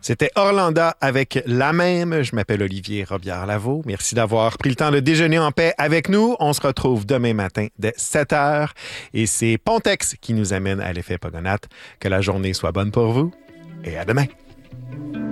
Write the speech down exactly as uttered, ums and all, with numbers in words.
C'était Orlanda avec La Même. Je m'appelle Olivier Robillard-Lavaux. Merci d'avoir pris le temps de déjeuner en paix avec nous. On se retrouve demain matin dès sept heures. Et c'est Pontex qui nous amène à l'effet Pogonat. Que la journée soit bonne pour vous et à demain.